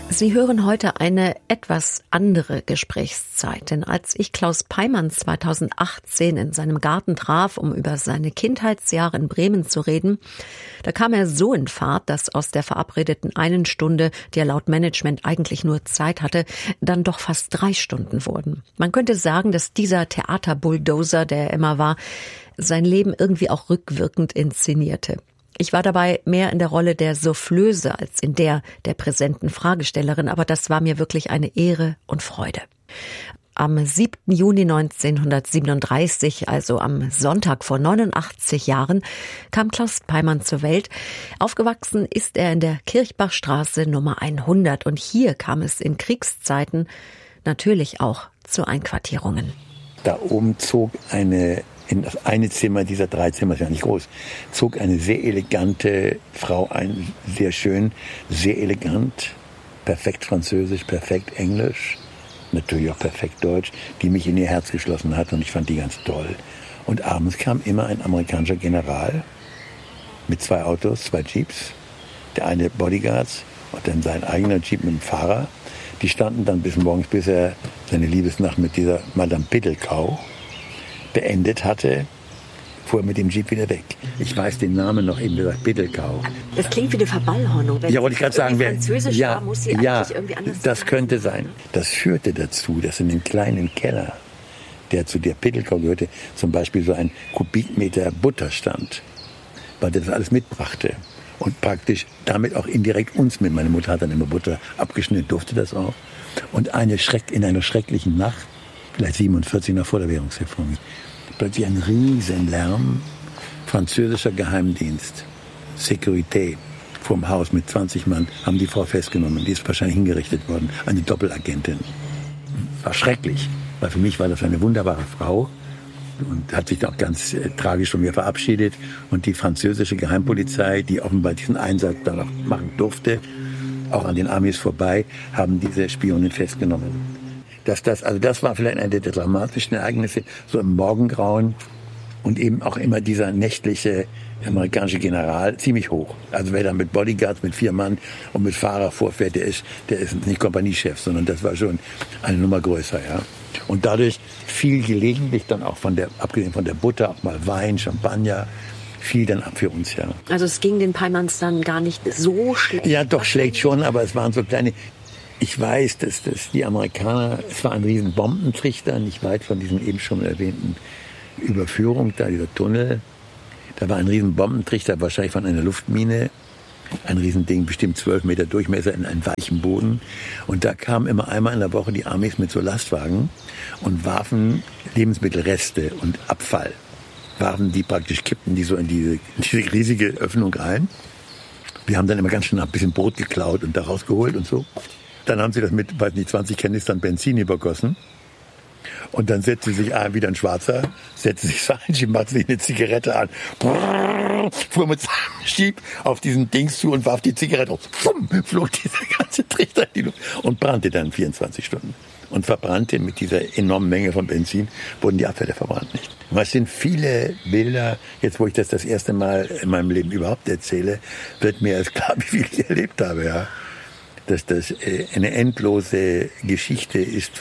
Sie hören heute eine etwas andere Gesprächszeit, denn als ich Klaus Peimann 2018 in seinem Garten traf, um über seine Kindheitsjahre in Bremen zu reden, da kam er so in Fahrt, dass aus der verabredeten 1 Stunde, die er laut Management eigentlich nur Zeit hatte, dann doch fast 3 Stunden wurden. Man könnte sagen, dass dieser Theaterbulldozer, der er immer war, sein Leben irgendwie auch rückwirkend inszenierte. Ich war dabei mehr in der Rolle der Soufflöse als in der präsenten Fragestellerin, aber das war mir wirklich eine Ehre und Freude. Am 7. Juni 1937, also am Sonntag vor 89 Jahren, kam Klaus Peimann zur Welt. Aufgewachsen ist er in der Kirchbachstraße Nummer 100 und hier kam es in Kriegszeiten natürlich auch zu Einquartierungen. Da oben zog in das eine Zimmer dieser 3 Zimmer, ist ja nicht groß, zog eine sehr elegante Frau ein, sehr schön, sehr elegant, perfekt Französisch, perfekt Englisch, natürlich auch perfekt Deutsch, die mich in ihr Herz geschlossen hat und ich fand die ganz toll. Und abends kam immer ein amerikanischer General mit 2 Autos, 2 Jeeps, der eine Bodyguards und dann sein eigener Jeep mit dem Fahrer. Die standen dann bis morgens, bis er seine Liebesnacht mit dieser Madame Pittelkau beendet hatte, fuhr er mit dem Jeep wieder weg. Ich weiß den Namen noch eben gesagt, Pittelkau. Das klingt wie eine Verballhornung. Ja, wollte ich gerade sagen. Französisch war, muss sie eigentlich irgendwie anders das sein. könnte sein. Das führte dazu, dass in dem kleinen Keller, der zu der Pittelkau gehörte, zum Beispiel so ein Kubikmeter Butter stand, weil der das alles mitbrachte. Und praktisch damit auch indirekt uns mit. Meine Mutter hat dann immer Butter abgeschnitten, durfte das auch. Und in einer schrecklichen Nacht, vielleicht 47 nach vor der Währungsreform, plötzlich ein Riesenlärm, französischer Geheimdienst, Sécurité, vorm Haus mit 20 Mann, haben die Frau festgenommen. Die ist wahrscheinlich hingerichtet worden, eine Doppelagentin. War schrecklich, weil für mich war das eine wunderbare Frau und hat sich auch ganz tragisch von mir verabschiedet. Und die französische Geheimpolizei, die offenbar diesen Einsatz dann auch machen durfte, auch an den Amis vorbei, haben diese Spionin festgenommen. Das war vielleicht eine der dramatischen Ereignisse, so im Morgengrauen und eben auch immer dieser nächtliche amerikanische General ziemlich hoch. Also wer da mit Bodyguards, mit 4 Mann und mit Fahrer vorfährt, der ist nicht Kompaniechef, sondern das war schon eine Nummer größer, ja. Und dadurch fiel gelegentlich dann auch abgesehen von der Butter, auch mal Wein, Champagner, fiel dann ab für uns, ja. Also es ging den Peimanns dann gar nicht so schlecht? Ja, doch schlecht schon, aber es waren so kleine... Ich weiß, dass die Amerikaner, es war ein riesen Bombentrichter, nicht weit von diesem eben schon erwähnten Überführung, da dieser Tunnel. Da war ein riesen Bombentrichter, wahrscheinlich von einer Luftmine. Ein Riesending, bestimmt 12 Meter Durchmesser in einen weichen Boden. Und da kamen immer einmal in der Woche die Amis mit so Lastwagen und warfen Lebensmittelreste und Abfall. Kippten die so in diese riesige Öffnung rein. Wir haben dann immer ganz schnell ein bisschen Brot geklaut und da rausgeholt und so. Dann haben sie das mit, 20 Kanistern Benzin übergossen. Und dann setzte sich wieder ein Schwarzer, setzte sich so ein, machte sich eine Zigarette an, fuhr mit seinem Jeep auf diesen Dings zu und warf die Zigarette auf. Flog dieser ganze Trichter in die Luft und brannte dann 24 Stunden. Und verbrannte mit dieser enormen Menge von Benzin, wurden die Abfälle verbrannt nicht. Es sind viele Bilder, jetzt wo ich das erste Mal in meinem Leben überhaupt erzähle, wird mir erst klar, wie viel ich erlebt habe, ja. Dass das eine endlose Geschichte ist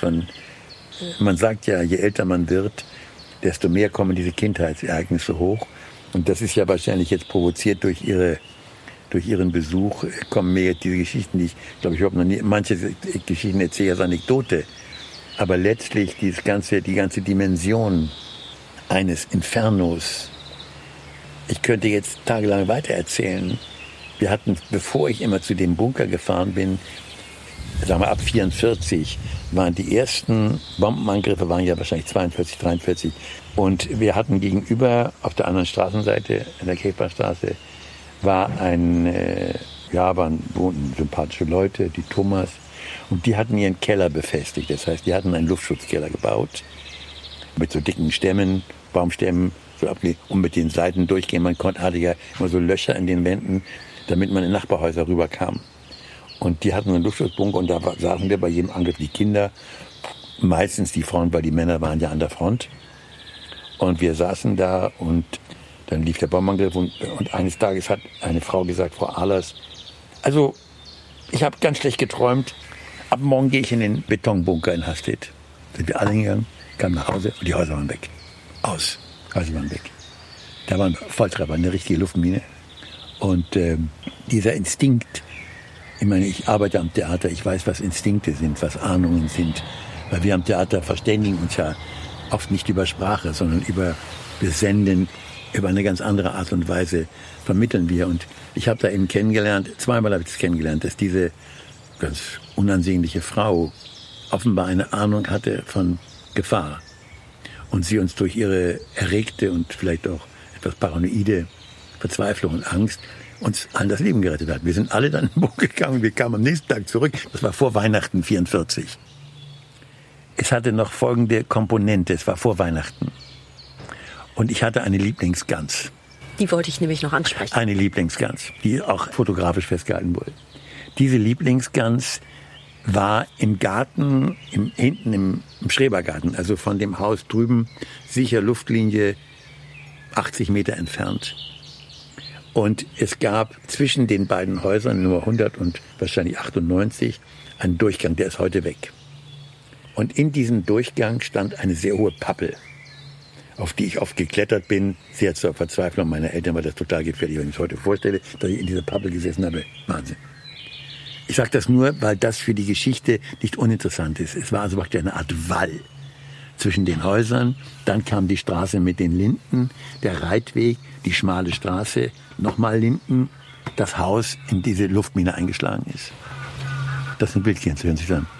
man sagt ja, je älter man wird, desto mehr kommen diese Kindheitsereignisse hoch. Und das ist ja wahrscheinlich jetzt provoziert durch Ihren Besuch, kommen mir jetzt diese Geschichten, die ich glaube ich überhaupt noch nie, manche Geschichten erzähle ich als Anekdote. Aber letztlich die ganze Dimension eines Infernos, ich könnte jetzt tagelang weitererzählen. Wir hatten, bevor ich immer zu dem Bunker gefahren bin, sagen wir ab 44, waren die ersten Bombenangriffe, waren ja wahrscheinlich 42, 43. Und wir hatten gegenüber, auf der anderen Straßenseite, in der Kirchbachstraße, waren sympathische Leute, die Thomas. Und die hatten ihren Keller befestigt. Das heißt, die hatten einen Luftschutzkeller gebaut. Mit so dicken Stämmen, Baumstämmen, und mit den Seiten durchgehen. Hatte ja immer so Löcher in den Wänden, damit man in Nachbarhäuser rüberkam. Und die hatten einen Luftschutzbunker und da saßen wir bei jedem Angriff die Kinder, meistens die Frauen, weil die Männer waren ja an der Front. Und wir saßen da und dann lief der Bombenangriff und eines Tages hat eine Frau gesagt, Frau Ahlers, also Ich habe ganz schlecht geträumt. Ab morgen gehe ich in den Betonbunker in Hastedt. Sind wir alle hingegangen, kamen nach Hause und die Häuser waren weg. Häuser waren weg. Da waren Volltreffer, eine richtige Luftmine. Und dieser Instinkt, ich meine, ich arbeite am Theater, ich weiß, was Instinkte sind, was Ahnungen sind. Weil wir am Theater verständigen uns ja oft nicht über Sprache, sondern wir senden über eine ganz andere Art und Weise, vermitteln wir. Und ich habe da eben kennengelernt, zweimal habe ich das kennengelernt, dass diese ganz unansehnliche Frau offenbar eine Ahnung hatte von Gefahr. Und sie uns durch ihre erregte und vielleicht auch etwas paranoide Verzweiflung und Angst uns allen das Leben gerettet hat. Wir sind alle dann in den Bunker gegangen, wir kamen am nächsten Tag zurück. Das war vor Weihnachten 1944. Es hatte noch folgende Komponente, es war vor Weihnachten. Und ich hatte eine Lieblingsgans. Die wollte ich nämlich noch ansprechen. Eine Lieblingsgans, die auch fotografisch festgehalten wurde. Diese Lieblingsgans war im Garten, hinten im Schrebergarten, also von dem Haus drüben, sicher Luftlinie 80 Meter entfernt. Und es gab zwischen den beiden Häusern, Nummer 100 und wahrscheinlich 98, einen Durchgang, der ist heute weg. Und in diesem Durchgang stand eine sehr hohe Pappel, auf die ich oft geklettert bin, sehr zur Verzweiflung meiner Eltern, war das total gefährlich, wenn ich mir das heute vorstelle, dass ich in dieser Pappel gesessen habe. Wahnsinn. Ich sage das nur, weil das für die Geschichte nicht uninteressant ist. Es war also wirklich eine Art Wall zwischen den Häusern. Dann kam die Straße mit den Linden, der Reitweg, die schmale Straße, nochmal Linden, das Haus, in diese Luftmine eingeschlagen ist. Das sind Bildchen, hören Sie dann.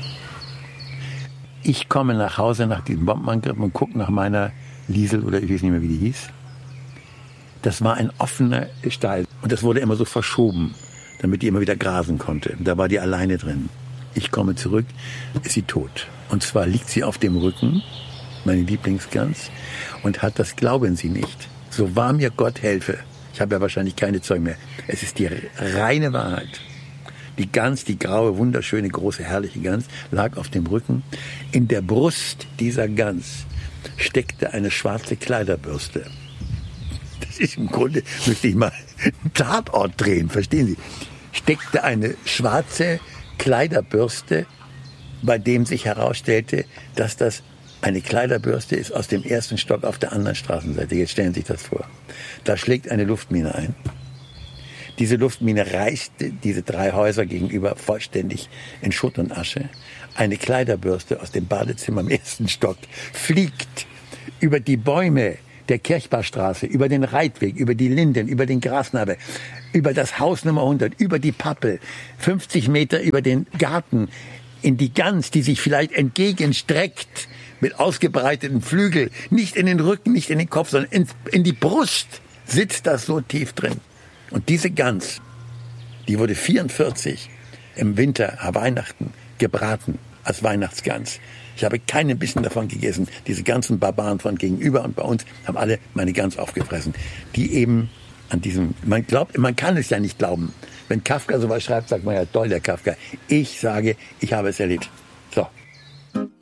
Ich komme nach Hause nach diesem Bombenangriff und gucke nach meiner Liesel, oder ich weiß nicht mehr, wie die hieß. Das war ein offener Stall und das wurde immer so verschoben, damit die immer wieder grasen konnte. Da war die alleine drin. Ich komme zurück, ist sie tot. Und zwar liegt sie auf dem Rücken, meine Lieblingsgans, und hat das, glauben Sie nicht, so wahr mir Gott helfe, ich habe ja wahrscheinlich keine Zeugen mehr, es ist die reine Wahrheit. Die Gans, die graue, wunderschöne, große, herrliche Gans, lag auf dem Rücken. In der Brust dieser Gans steckte eine schwarze Kleiderbürste. Das ist im Grunde, müsste ich mal einen Tatort drehen, verstehen Sie? Steckte eine schwarze Kleiderbürste, bei dem sich herausstellte, dass das eine Kleiderbürste ist aus dem ersten Stock auf der anderen Straßenseite. Jetzt stellen Sie sich das vor. Da schlägt eine Luftmine ein. Diese Luftmine reißte diese 3 Häuser gegenüber vollständig in Schutt und Asche. Eine Kleiderbürste aus dem Badezimmer im ersten Stock fliegt über die Bäume der Kirchbarstraße, über den Reitweg, über die Linden, über den Grasnarbe, über das Haus Nummer 100, über die Pappel, 50 Meter über den Garten, in die Gans, die sich vielleicht entgegenstreckt mit ausgebreiteten Flügeln, nicht in den Rücken, nicht in den Kopf, sondern in die Brust sitzt das so tief drin. Und diese Gans, die wurde 1944 im Winter, an Weihnachten, gebraten als Weihnachtsgans. Ich habe keinen Bissen davon gegessen. Diese ganzen Barbaren von gegenüber und bei uns haben alle meine Gans aufgefressen. Die eben an diesem, man kann es ja nicht glauben. Wenn Kafka sowas schreibt, sagt man ja, toll, der Kafka. Ich sage, ich habe es erlebt.